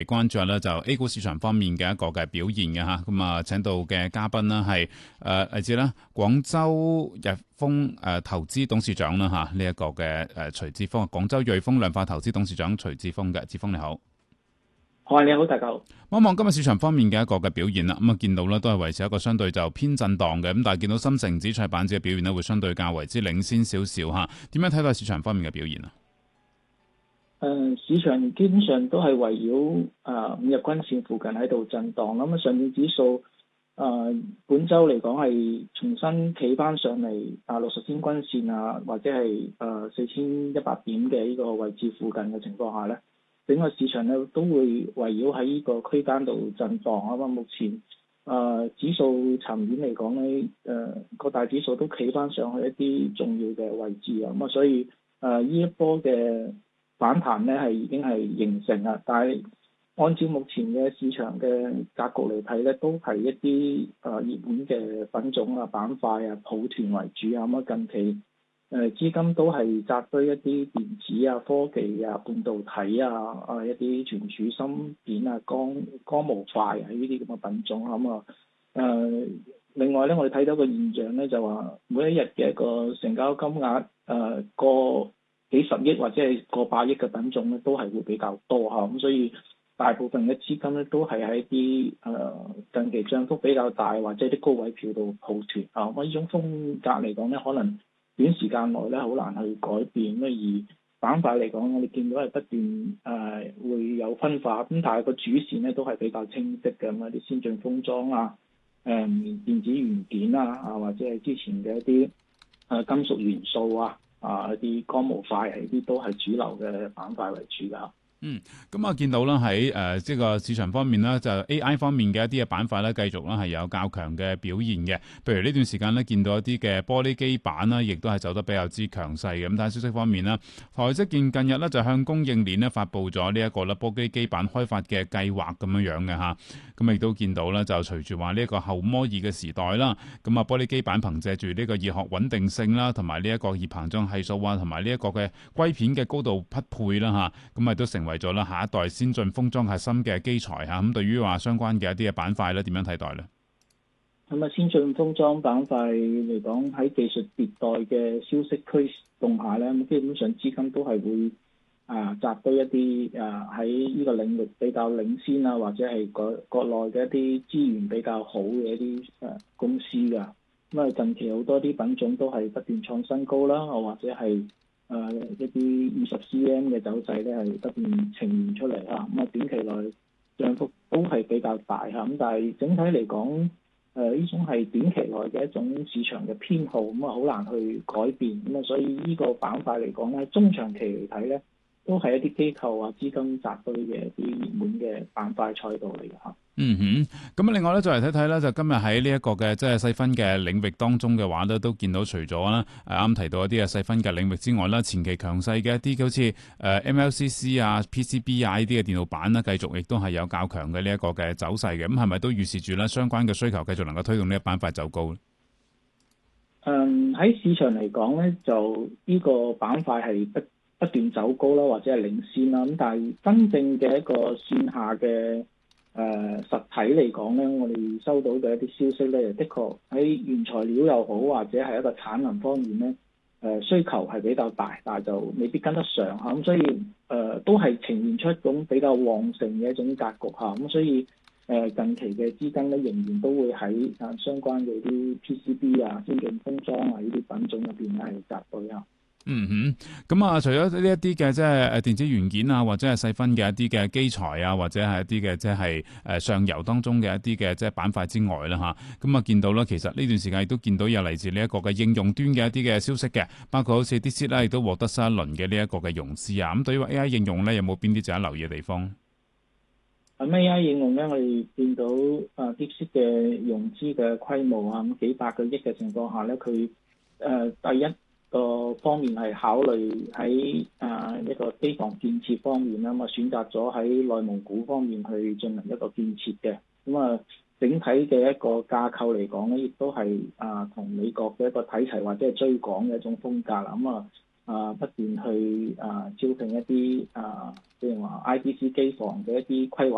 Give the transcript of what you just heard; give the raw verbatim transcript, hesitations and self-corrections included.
關注下咧就 A 股市場方面嘅一個嘅表現嘅嚇。咁啊請到嘅嘉賓呢係誒嚟自咧廣州日豐誒投資董事長啦嚇，呢一個嘅誒徐志峰，廣州瑞豐量化投資董事長徐志峰嘅。志峰你好。 好，你好，大家好。 望望今日市場方面嘅一個嘅表現啦，咁啊見到咧都係維持一個相對就偏震盪嘅，咁但係見到深成指、創業板指嘅表現咧會相對較為之領先少少嚇。點樣睇到市場方面嘅表現啊？ 誒、呃，市場基本上都係圍繞誒五日均線附近喺度震盪。咁啊，上證指數誒、呃、本週嚟講係重新企翻上嚟啊六十天均線啊，或者係誒四千一百點嘅呢個位置附近嘅情況下咧，整個市場咧都會圍繞喺呢個區間度震盪啊嘛。目前誒、呃、指數層面嚟講咧，誒、呃、各大指數都企翻上去一啲重要嘅位置啊。咁啊，所以誒呢、呃、一波嘅反彈咧係已經係形成啦。但係按照目前嘅市場嘅格局嚟睇咧，都係一啲誒熱門嘅品種啊、板塊啊、抱團為主啊。咁啊，近期誒資金都係扎堆一啲電子啊、科技啊、半導體啊、啊一啲存儲芯片啊、光光模塊啊呢啲咁嘅品種。咁啊誒，另外咧，我哋睇到個現象咧，就話每一日嘅一個成交金額誒過幾十億或者係過百億嘅品種咧，都係會比較多嚇。咁所以大部分嘅資金咧都係喺啲誒近期漲幅比較大或者啲高位票度抱團啊。咁呢種風格嚟講咧，可能短時間內咧好難去改變。咁而板塊嚟講，我哋見到係不斷誒、呃、會有分化，咁但係個主線咧都係比較清晰嘅。咁啊啲先進封裝啊、誒、呃、電子元件啊，啊或者係之前嘅一啲誒、呃、金屬元素啊。啊！一啲光模塊係啲都係主流嘅板塊為主㗎。 嗯，咁啊見到啦喺誒即係個市場方面咧，就 A I 方面嘅一啲嘅板塊咧，繼續咧係有較強嘅表現嘅。譬如呢段時間咧，見到一啲嘅玻璃基板啦，亦都係走得比較之強勢嘅。咁睇消息方面啦，台積電近日咧就向供應鏈咧發布咗呢一個咧玻璃基板開發嘅計劃咁樣樣嘅嚇。咁亦都見到咧，就隨住話呢一個後摩爾嘅時代啦，咁啊玻璃基板憑藉住呢個熱學穩定性啦，同埋呢一個熱膨脹係數啊，同埋呢一個嘅硅片嘅高度匹配啦嚇，咁啊都成為為咗啦下一代先進封裝核心嘅基材嚇，咁對於話相關嘅一啲嘅板塊咧，點樣睇待咧？ 咁啊，先進封裝板塊嚟講，喺技術迭代嘅消息驅動下咧，咁基本上資金都係會啊集堆一啲啊喺呢個領域比較領先啊，或者係國國內嘅一啲資源比較好嘅一啲誒公司㗎。咁啊，近期好多啲品種都係不斷創新高啦，或者係誒、呃、一啲二十 cm 嘅走勢咧，係不斷呈現出嚟啊！咁啊，短期內漲幅都係比較大嚇，咁但係整體嚟講，誒、呃、呢種係短期內嘅一種市場嘅偏好，咁啊好難去改變，咁啊所以呢個板塊嚟講咧，中長期嚟睇咧，都係一啲機構啊資金集堆嘅一啲熱門嘅板塊賽道嚟嘅嚇。 嗯哼，咁另外咧，再嚟睇睇咧，就今日喺呢一個嘅即係細分嘅領域當中嘅話咧，都見到除咗啦誒啱提到一啲嘅細分嘅領域之外啦，前期強勢嘅一啲好似誒 M L C C 啊、P C B 啊呢啲嘅電腦板啦，繼續亦都係有較強嘅呢一個嘅走勢嘅。咁係咪都預示住咧相關嘅需求繼續能夠推動呢一板塊走高咧？ 誒喺市場嚟講咧，就呢個板塊係不不斷走高啦，或者係領先啦。咁但係真正嘅一個線下嘅誒、呃、實體嚟講咧，我哋收到嘅一啲消息咧，的確喺原材料又好，或者係一個產能方面咧，誒、呃、需求係比較大，但係就未必跟得上嚇。咁、嗯、所以誒、呃、都係呈現出一種比較旺盛嘅一種格局嚇。咁、嗯、所以誒、呃、近期嘅資金咧，仍然都會喺啊相關嘅啲 P C B 啊、先進封裝啊呢啲品種入邊係集聚啊。 嗯哼，咁啊，除咗呢一啲嘅即係誒電子元件啊，或者係細分嘅一啲嘅機材啊，或者係一啲嘅即係誒上游當中嘅一啲嘅即係板塊之外啦吓，咁啊見到啦，其實呢段時間亦都見到有嚟自呢一個嘅應用端嘅一啲嘅消息嘅，包括好似 DeepSeek 啦，亦都獲得新一輪嘅呢一個嘅融資啊。咁對於 A I 應用咧，有冇邊啲值得留意嘅地方？ 咁 A I 應用咧，我哋見到啊 DeepSeek 嘅融資嘅規模啊，咁幾百個億嘅情況下咧，佢誒、呃、第一個方面係考慮喺啊一個機房建設方面啦，咁啊選擇咗喺內蒙古方面去進行一個建設嘅。咁啊整體嘅一個架構嚟講咧，亦都係啊同美國嘅一個睇齊或者係追趕嘅一種風格啦。咁啊啊不斷去啊招聘一啲啊譬如話 I D C 機房嘅一啲規劃